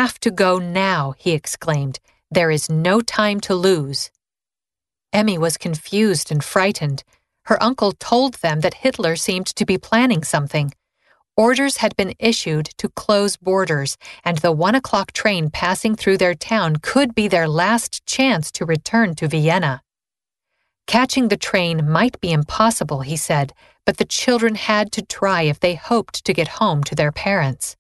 have to go now," he exclaimed. "There is no time to lose." Emmy was confused and frightened. Her uncle told them that Hitler seemed to be planning something. Orders had been issued to close borders, and the 1 o'clock train passing through their town could be their last chance to return to Vienna. Catching the train might be impossible, he said, but the children had to try if they hoped to get home to their parents.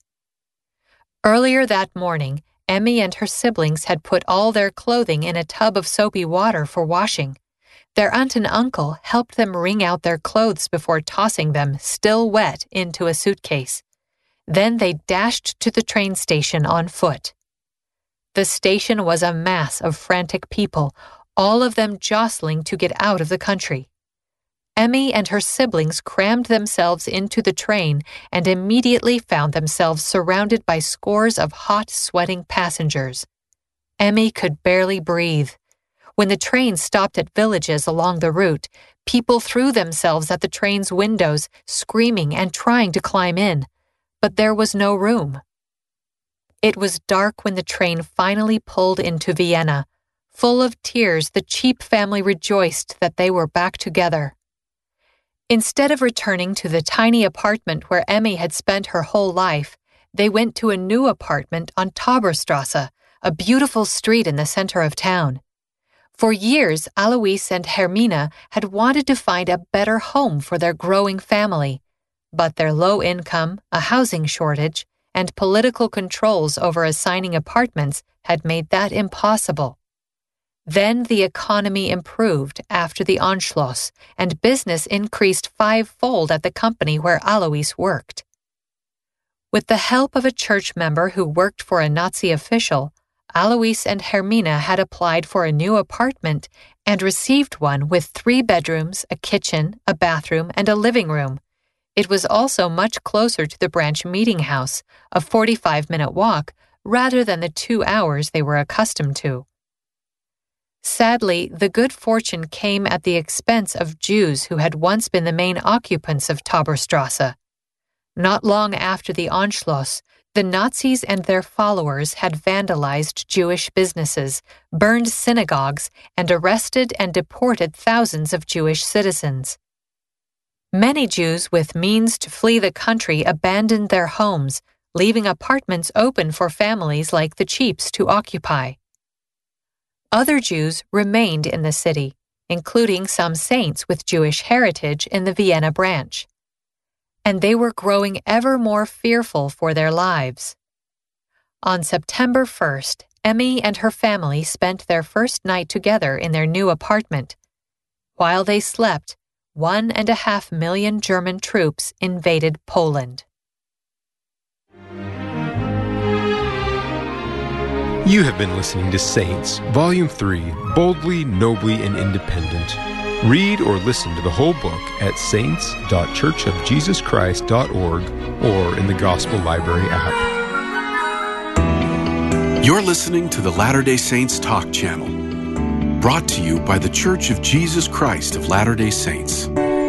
Earlier that morning, Emmy and her siblings had put all their clothing in a tub of soapy water for washing. Their aunt and uncle helped them wring out their clothes before tossing them, still wet, into a suitcase. Then they dashed to the train station on foot. The station was a mass of frantic people, all of them jostling to get out of the country. Emmy and her siblings crammed themselves into the train and immediately found themselves surrounded by scores of hot, sweating passengers. Emmy could barely breathe. When the train stopped at villages along the route, people threw themselves at the train's windows, screaming and trying to climb in, but there was no room. It was dark when the train finally pulled into Vienna. Full of tears, the Cheap family rejoiced that they were back together. Instead of returning to the tiny apartment where Emmy had spent her whole life, they went to a new apartment on Tauberstrasse, a beautiful street in the center of town. For years, Alois and Hermina had wanted to find a better home for their growing family, but their low income, a housing shortage, and political controls over assigning apartments had made that impossible. Then the economy improved after the Anschluss, and business increased fivefold at the company where Alois worked. With the help of a church member who worked for a Nazi official, Alois and Hermina had applied for a new apartment and received one with 3 bedrooms, a kitchen, a bathroom, and a living room. It was also much closer to the branch meeting house, a 45-minute walk, rather than the 2 hours they were accustomed to. Sadly, the good fortune came at the expense of Jews who had once been the main occupants of Tauberstrasse. Not long after the Anschluss, the Nazis and their followers had vandalized Jewish businesses, burned synagogues, and arrested and deported thousands of Jewish citizens. Many Jews with means to flee the country abandoned their homes, leaving apartments open for families like the Cheaps to occupy. Other Jews remained in the city, including some saints with Jewish heritage in the Vienna branch. And they were growing ever more fearful for their lives. On September 1st, Emmy and her family spent their first night together in their new apartment. While they slept, 1.5 million German troops invaded Poland. You have been listening to Saints, Volume 3, Boldly, Nobly, and Independent. Read or listen to the whole book at saints.churchofjesuschrist.org or in the Gospel Library app. You're listening to the Latter-day Saints Talk Channel, brought to you by the Church of Jesus Christ of Latter-day Saints.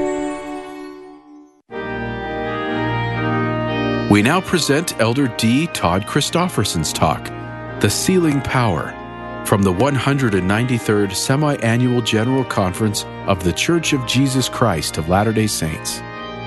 We now present Elder D. Todd Christofferson's talk, The Sealing Power, from the 193rd Semi-Annual General Conference of the Church of Jesus Christ of Latter-day Saints.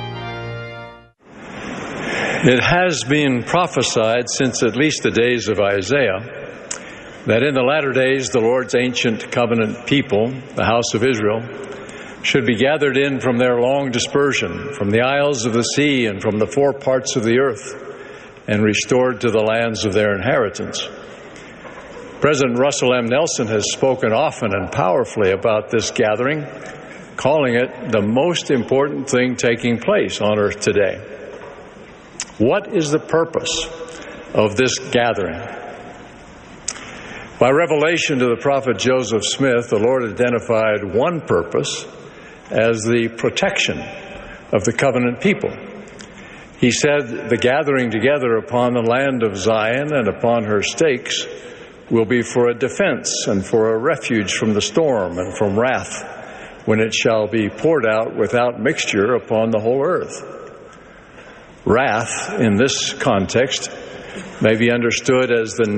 It has been prophesied since at least the days of Isaiah that in the latter days the Lord's ancient covenant people, the house of Israel, should be gathered in from their long dispersion, from the isles of the sea and from the 4 parts of the earth, and restored to the lands of their inheritance. President Russell M. Nelson has spoken often and powerfully about this gathering, calling it the most important thing taking place on earth today. What is the purpose of this gathering? By revelation to the prophet Joseph Smith, the Lord identified one purpose as the protection of the covenant people. He said the gathering together upon the land of Zion and upon her stakes will be for a defense and for a refuge from the storm and from wrath, when it shall be poured out without mixture upon the whole earth. Wrath, in this context, may be understood as the